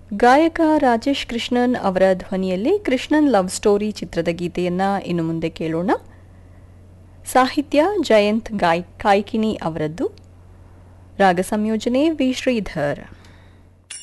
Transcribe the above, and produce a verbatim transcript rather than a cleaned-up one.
ಗಾಯಕ ರಾಜೇಶ್ ಕೃಷ್ಣನ್ ಅವರ ಧ್ವನಿಯಲ್ಲಿ ಕೃಷ್ಣನ್ ಲವ್ ಸ್ಟೋರಿ ಚಿತ್ರದ ಗೀತೆಯನ್ನು ಇನ್ನು ಮುಂದೆ ಕೇಳೋಣ. ಸಾಹಿತ್ಯ ಜಯಂತ್ ಗಾಯ್ ಕಾಯ್ಕಿಣಿ ಅವರದ್ದು, ರಾಗ ಸಂಯೋಜನೆ ವಿ ಶ್ರೀಧರ್.